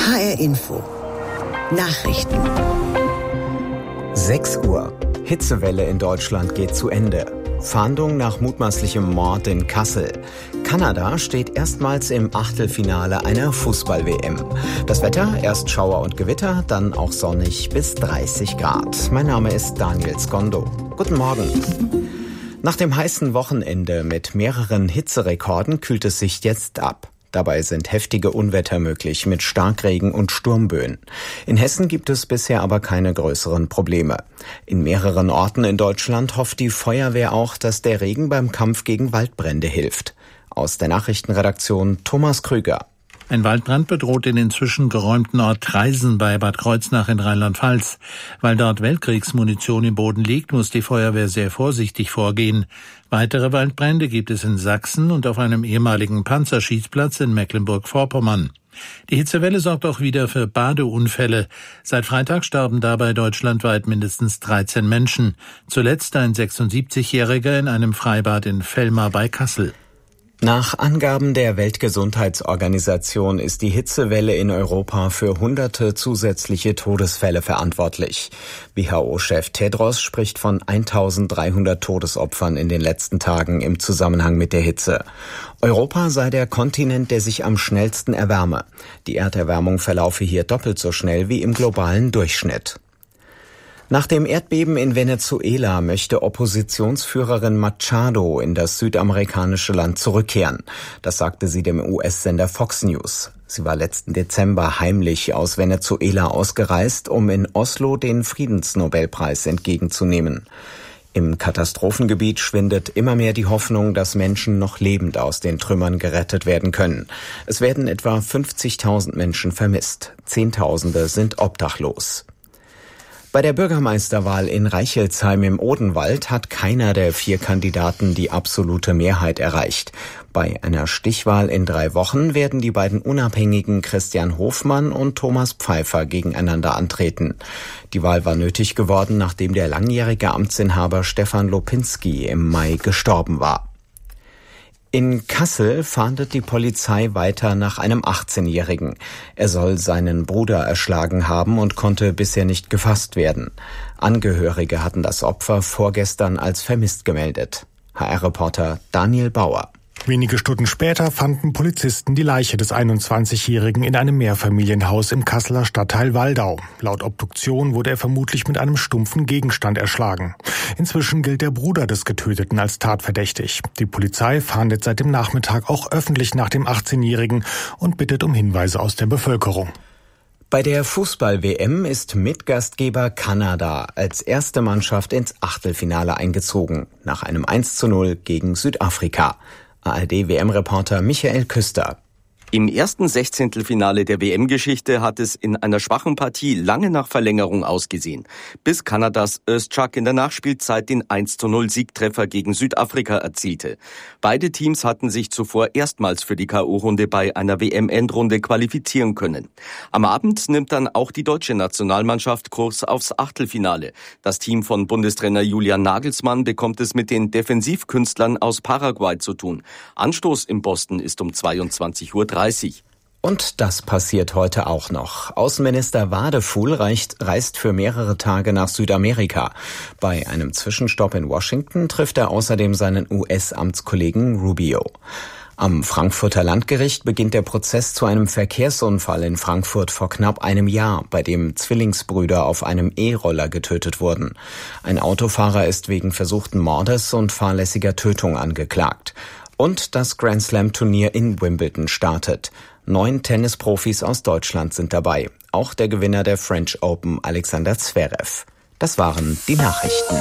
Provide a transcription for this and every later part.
HR Info. Nachrichten. 6 Uhr. Hitzewelle in Deutschland geht zu Ende. Fahndung nach mutmaßlichem Mord in Kassel. Kanada steht erstmals im Achtelfinale einer Fußball-WM. Das Wetter, erst Schauer und Gewitter, dann auch sonnig bis 30 Grad. Mein Name ist Daniel Skondo. Guten Morgen. Nach dem heißen Wochenende mit mehreren Hitzerekorden kühlt es sich jetzt ab. Dabei sind heftige Unwetter möglich mit Starkregen und Sturmböen. In Hessen gibt es bisher aber keine größeren Probleme. In mehreren Orten in Deutschland hofft die Feuerwehr auch, dass der Regen beim Kampf gegen Waldbrände hilft. Aus der Nachrichtenredaktion Thomas Krüger. Ein Waldbrand bedroht den inzwischen geräumten Ort Traisen bei Bad Kreuznach in Rheinland-Pfalz. Weil dort Weltkriegsmunition im Boden liegt, muss die Feuerwehr sehr vorsichtig vorgehen. Weitere Waldbrände gibt es in Sachsen und auf einem ehemaligen Panzerschießplatz in Mecklenburg-Vorpommern. Die Hitzewelle sorgt auch wieder für Badeunfälle. Seit Freitag starben dabei deutschlandweit mindestens 13 Menschen. Zuletzt ein 76-Jähriger in einem Freibad in Vellmar bei Kassel. Nach Angaben der Weltgesundheitsorganisation ist die Hitzewelle in Europa für hunderte zusätzliche Todesfälle verantwortlich. WHO-Chef Tedros spricht von 1300 Todesopfern in den letzten Tagen im Zusammenhang mit der Hitze. Europa sei der Kontinent, der sich am schnellsten erwärme. Die Erderwärmung verlaufe hier doppelt so schnell wie im globalen Durchschnitt. Nach dem Erdbeben in Venezuela möchte Oppositionsführerin Machado in das südamerikanische Land zurückkehren. Das sagte sie dem US-Sender Fox News. Sie war letzten Dezember heimlich aus Venezuela ausgereist, um in Oslo den Friedensnobelpreis entgegenzunehmen. Im Katastrophengebiet schwindet immer mehr die Hoffnung, dass Menschen noch lebend aus den Trümmern gerettet werden können. Es werden etwa 50.000 Menschen vermisst. Zehntausende sind obdachlos. Bei der Bürgermeisterwahl in Reichelsheim im Odenwald hat keiner der 4 Kandidaten die absolute Mehrheit erreicht. Bei einer Stichwahl in 3 Wochen werden die beiden Unabhängigen Christian Hofmann und Thomas Pfeiffer gegeneinander antreten. Die Wahl war nötig geworden, nachdem der langjährige Amtsinhaber Stefan Lopinski im Mai gestorben war. In Kassel fahndet die Polizei weiter nach einem 18-Jährigen. Er soll seinen Bruder erschlagen haben und konnte bisher nicht gefasst werden. Angehörige hatten das Opfer vorgestern als vermisst gemeldet. HR-Reporter Daniel Bauer. Wenige Stunden später fanden Polizisten die Leiche des 21-Jährigen in einem Mehrfamilienhaus im Kasseler Stadtteil Waldau. Laut Obduktion wurde er vermutlich mit einem stumpfen Gegenstand erschlagen. Inzwischen gilt der Bruder des Getöteten als tatverdächtig. Die Polizei fahndet seit dem Nachmittag auch öffentlich nach dem 18-Jährigen und bittet um Hinweise aus der Bevölkerung. Bei der Fußball-WM ist Mitgastgeber Kanada als erste Mannschaft ins Achtelfinale eingezogen, nach einem 1:0 gegen Südafrika. ARD-WM-Reporter Michael Küster. Im ersten Sechzehntelfinale der WM-Geschichte hat es in einer schwachen Partie lange nach Verlängerung ausgesehen, bis Kanadas Özçak in der Nachspielzeit den 1:0-Siegtreffer gegen Südafrika erzielte. Beide Teams hatten sich zuvor erstmals für die K.O.-Runde bei einer WM-Endrunde qualifizieren können. Am Abend nimmt dann auch die deutsche Nationalmannschaft Kurs aufs Achtelfinale. Das Team von Bundestrainer Julian Nagelsmann bekommt es mit den Defensivkünstlern aus Paraguay zu tun. Anstoß in Boston ist um 22:30 Uhr. Und das passiert heute auch noch. Außenminister Wadefuhl reist für mehrere Tage nach Südamerika. Bei einem Zwischenstopp in Washington trifft er außerdem seinen US-Amtskollegen Rubio. Am Frankfurter Landgericht beginnt der Prozess zu einem Verkehrsunfall in Frankfurt vor knapp einem Jahr, bei dem Zwillingsbrüder auf einem E-Roller getötet wurden. Ein Autofahrer ist wegen versuchten Mordes und fahrlässiger Tötung angeklagt. Und das Grand-Slam-Turnier in Wimbledon startet. 9 Tennisprofis aus Deutschland sind dabei. Auch der Gewinner der French Open, Alexander Zverev. Das waren die Nachrichten.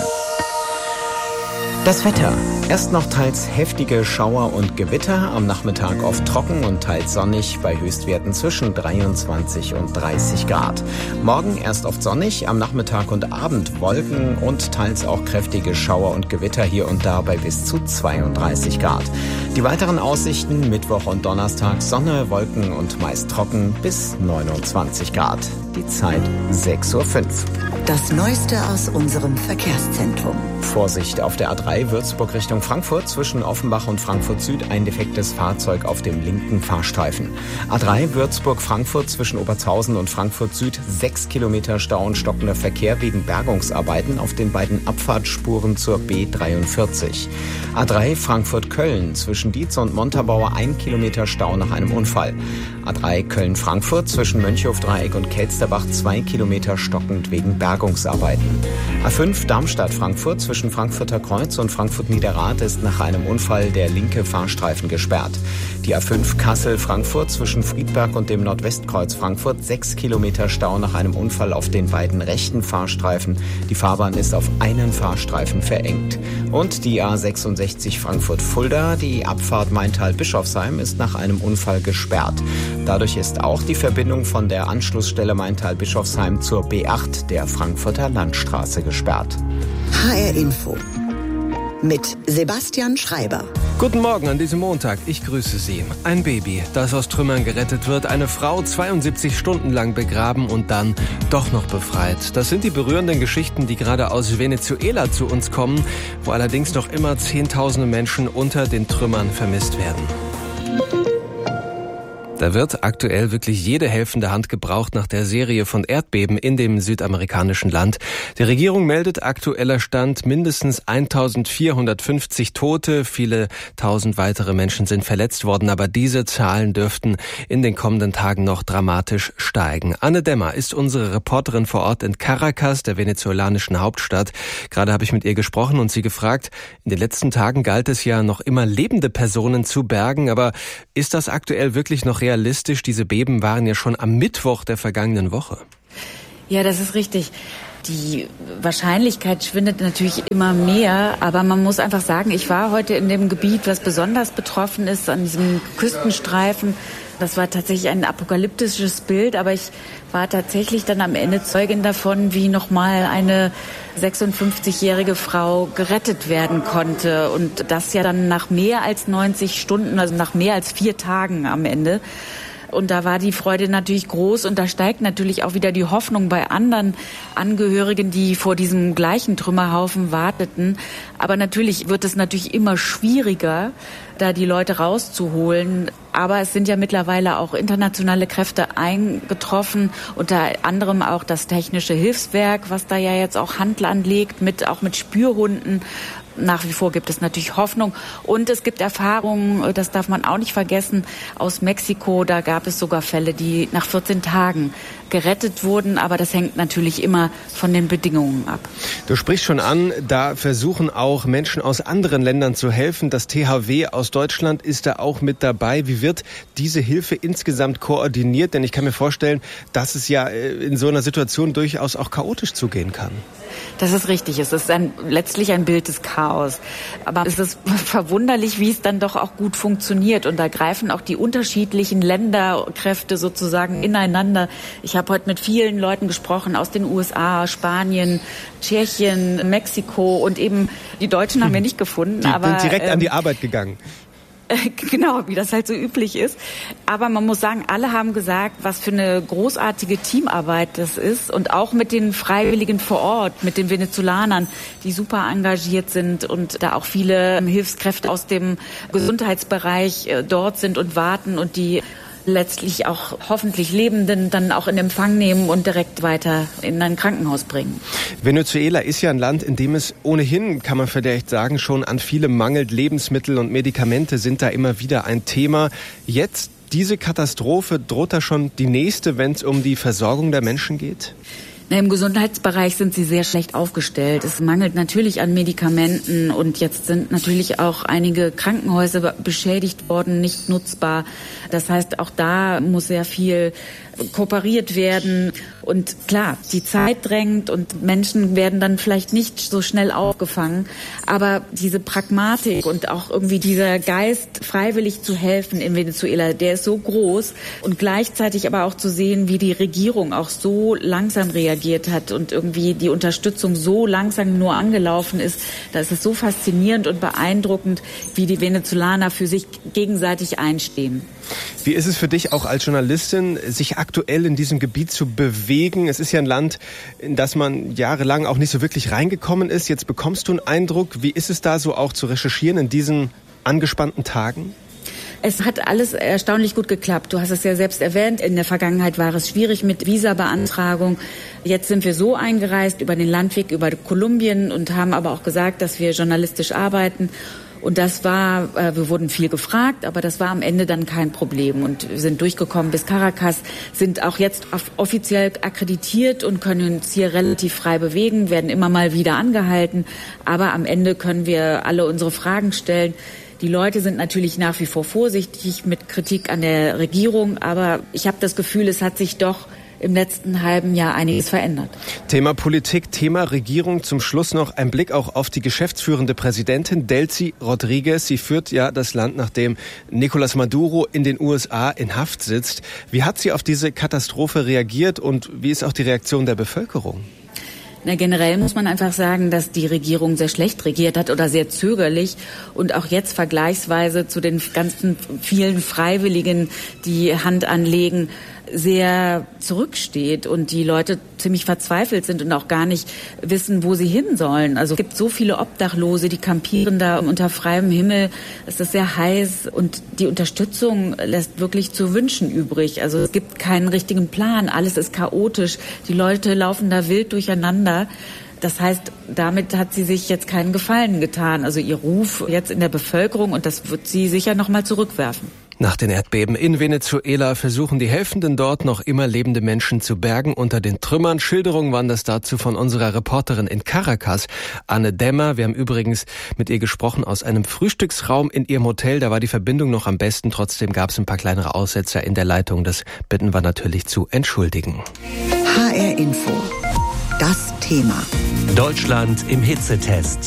Das Wetter. Erst noch teils heftige Schauer und Gewitter, am Nachmittag oft trocken und teils sonnig, bei Höchstwerten zwischen 23 und 30 Grad. Morgen erst oft sonnig, am Nachmittag und Abend Wolken und teils auch kräftige Schauer und Gewitter hier und da bei bis zu 32 Grad. Die weiteren Aussichten Mittwoch und Donnerstag Sonne, Wolken und meist trocken bis 29 Grad. Die Zeit 6:05 Uhr. Das Neueste aus unserem Verkehrszentrum. Vorsicht auf der A3 Würzburg Richtung Frankfurt. Zwischen Offenbach und Frankfurt Süd ein defektes Fahrzeug auf dem linken Fahrstreifen. A3 Würzburg-Frankfurt zwischen Obertshausen und Frankfurt Süd 6 Kilometer Stau und stockender Verkehr wegen Bergungsarbeiten auf den beiden Abfahrtsspuren zur B43. A3 Frankfurt-Köln zwischen Dietz und Montabaur 1 Kilometer Stau nach einem Unfall. A3 Köln-Frankfurt zwischen Mönchhofdreieck und Kelsterbach 2 Kilometer stockend wegen Bergungsarbeiten. A5 Darmstadt-Frankfurt zwischen Frankfurter Kreuz und Frankfurt-Niederrad ist nach einem Unfall der linke Fahrstreifen gesperrt. Die A5 Kassel-Frankfurt zwischen Friedberg und dem Nordwestkreuz Frankfurt 6 Kilometer Stau nach einem Unfall auf den beiden rechten Fahrstreifen. Die Fahrbahn ist auf einen Fahrstreifen verengt. Und die A66 Frankfurt-Fulda, die Abfahrt Maintal-Bischofsheim, ist nach einem Unfall gesperrt. Dadurch ist auch die Verbindung von der Anschlussstelle Maintal-Bischofsheim zur B8 der Frankfurter Landstraße gesperrt. HR Info mit Sebastian Schreiber. Guten Morgen an diesem Montag. Ich grüße Sie. Ein Baby, das aus Trümmern gerettet wird, eine Frau 72 Stunden lang begraben und dann doch noch befreit. Das sind die berührenden Geschichten, die gerade aus Venezuela zu uns kommen, wo allerdings noch immer Zehntausende Menschen unter den Trümmern vermisst werden. Da wird aktuell wirklich jede helfende Hand gebraucht nach der Serie von Erdbeben in dem südamerikanischen Land. Die Regierung meldet aktueller Stand mindestens 1450 Tote. Viele tausend weitere Menschen sind verletzt worden, aber diese Zahlen dürften in den kommenden Tagen noch dramatisch steigen. Anne Demmer ist unsere Reporterin vor Ort in Caracas, der venezolanischen Hauptstadt. Gerade habe ich mit ihr gesprochen und sie gefragt, in den letzten Tagen galt es ja noch immer lebende Personen zu bergen, aber ist das aktuell wirklich noch realistisch? Diese Beben waren ja schon am Mittwoch der vergangenen Woche. Ja, das ist richtig. Die Wahrscheinlichkeit schwindet natürlich immer mehr, aber man muss einfach sagen, ich war heute in dem Gebiet, was besonders betroffen ist, an diesem Küstenstreifen. Das war tatsächlich ein apokalyptisches Bild, aber ich war tatsächlich dann am Ende Zeugin davon, wie nochmal eine 56-jährige Frau gerettet werden konnte. Und das ja dann nach mehr als 90 Stunden, also nach mehr als 4 Tagen am Ende. Und da war die Freude natürlich groß und da steigt natürlich auch wieder die Hoffnung bei anderen Angehörigen, die vor diesem gleichen Trümmerhaufen warteten. Aber natürlich wird es natürlich immer schwieriger, da die Leute rauszuholen. Aber es sind ja mittlerweile auch internationale Kräfte eingetroffen, unter anderem auch das Technische Hilfswerk, was da ja jetzt auch Hand anlegt, auch mit Spürhunden. Nach wie vor gibt es natürlich Hoffnung und es gibt Erfahrungen, das darf man auch nicht vergessen, aus Mexiko, da gab es sogar Fälle, die nach 14 Tagen gerettet wurden, aber das hängt natürlich immer von den Bedingungen ab. Du sprichst schon an, da versuchen auch Menschen aus anderen Ländern zu helfen. Das THW aus Deutschland ist da auch mit dabei. Wie wird diese Hilfe insgesamt koordiniert? Denn ich kann mir vorstellen, dass es ja in so einer Situation durchaus auch chaotisch zugehen kann. Das ist richtig. Es ist letztlich ein Bild des Chaos. Aber es ist verwunderlich, wie es dann doch auch gut funktioniert. Und da greifen auch die unterschiedlichen Länderkräfte sozusagen ineinander. Ich habe heute mit vielen Leuten gesprochen aus den USA, Spanien, Tschechien, Mexiko und eben die Deutschen haben wir nicht gefunden. Die sind direkt an die Arbeit gegangen. Genau, wie das halt so üblich ist. Aber man muss sagen, alle haben gesagt, was für eine großartige Teamarbeit das ist. Und auch mit den Freiwilligen vor Ort, mit den Venezolanern, die super engagiert sind und da auch viele Hilfskräfte aus dem Gesundheitsbereich dort sind und warten und die letztlich auch hoffentlich Lebenden dann auch in Empfang nehmen und direkt weiter in ein Krankenhaus bringen. Venezuela ist ja ein Land, in dem es ohnehin, kann man vielleicht sagen, schon an vielem mangelt. Lebensmittel und Medikamente sind da immer wieder ein Thema. Jetzt diese Katastrophe, droht da schon die nächste, wenn es um die Versorgung der Menschen geht? Im Gesundheitsbereich sind sie sehr schlecht aufgestellt. Es mangelt natürlich an Medikamenten und jetzt sind natürlich auch einige Krankenhäuser beschädigt worden, nicht nutzbar. Das heißt, auch da muss sehr viel kooperiert werden. Und klar, die Zeit drängt und Menschen werden dann vielleicht nicht so schnell aufgefangen. Aber diese Pragmatik und auch irgendwie dieser Geist, freiwillig zu helfen in Venezuela, der ist so groß. Und gleichzeitig aber auch zu sehen, wie die Regierung auch so langsam reagiert. reagiert hat und irgendwie die Unterstützung so langsam nur angelaufen ist. Da ist es so faszinierend und beeindruckend, wie die Venezolaner für sich gegenseitig einstehen. Wie ist es für dich auch als Journalistin, sich aktuell in diesem Gebiet zu bewegen? Es ist ja ein Land, in das man jahrelang auch nicht so wirklich reingekommen ist. Jetzt bekommst du einen Eindruck. Wie ist es da so auch zu recherchieren in diesen angespannten Tagen? Es hat alles erstaunlich gut geklappt. Du hast es ja selbst erwähnt. In der Vergangenheit war es schwierig mit Visabeantragung. Jetzt sind wir so eingereist über den Landweg, über Kolumbien und haben aber auch gesagt, dass wir journalistisch arbeiten. Und das war, wir wurden viel gefragt, aber das war am Ende dann kein Problem. Und wir sind durchgekommen bis Caracas, sind auch jetzt offiziell akkreditiert und können uns hier relativ frei bewegen, werden immer mal wieder angehalten. Aber am Ende können wir alle unsere Fragen stellen. Die Leute sind natürlich nach wie vor vorsichtig mit Kritik an der Regierung, aber ich habe das Gefühl, es hat sich doch im letzten halben Jahr einiges verändert. Thema Politik, Thema Regierung. Zum Schluss noch ein Blick auch auf die geschäftsführende Präsidentin Delcy Rodríguez. Sie führt ja das Land, nachdem Nicolás Maduro in den USA in Haft sitzt. Wie hat sie auf diese Katastrophe reagiert und wie ist auch die Reaktion der Bevölkerung? Na, generell muss man einfach sagen, dass die Regierung sehr schlecht regiert hat oder sehr zögerlich und auch jetzt vergleichsweise zu den ganzen vielen Freiwilligen, die Hand anlegen, sehr zurücksteht und die Leute ziemlich verzweifelt sind und auch gar nicht wissen, wo sie hin sollen. Also es gibt so viele Obdachlose, die campieren da unter freiem Himmel. Es ist sehr heiß und die Unterstützung lässt wirklich zu wünschen übrig. Also es gibt keinen richtigen Plan. Alles ist chaotisch. Die Leute laufen da wild durcheinander. Das heißt, damit hat sie sich jetzt keinen Gefallen getan. Also ihr Ruf jetzt in der Bevölkerung und das wird sie sicher noch mal zurückwerfen. Nach den Erdbeben in Venezuela versuchen die Helfenden dort noch immer lebende Menschen zu bergen unter den Trümmern. Schilderungen waren das dazu von unserer Reporterin in Caracas, Anne Dämmer. Wir haben übrigens mit ihr gesprochen aus einem Frühstücksraum in ihrem Hotel. Da war die Verbindung noch am besten. Trotzdem gab es ein paar kleinere Aussetzer in der Leitung. Das bitten wir natürlich zu entschuldigen. HR Info. Das Thema. Deutschland im Hitzetest.